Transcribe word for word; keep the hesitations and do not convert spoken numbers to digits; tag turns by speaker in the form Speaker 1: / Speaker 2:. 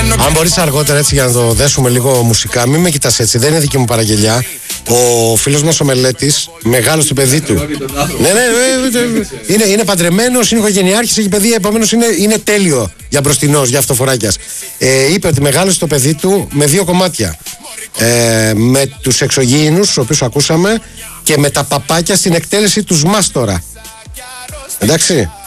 Speaker 1: Αν μπορείς αργότερα έτσι για να το δέσουμε λίγο μουσικά, μην με κοιτάς έτσι, δεν είναι δική μου παραγγελιά. Ο φίλος μας ο Μελέτης, μεγάλος του παιδί του. Ναι, ναι, είναι, είναι παντρεμένος, είναι οικογενειάρχης, έχει παιδί, επομένως είναι, είναι τέλειο για μπροστινός, για αυτοφοράκιας. Ε, είπε ότι μεγάλωσε το παιδί του με δύο κομμάτια. Ε, με τους εξωγήινους, τους οποίους ακούσαμε, και με τα παπάκια στην εκτέλεση τους Μάστορα. Εντάξει.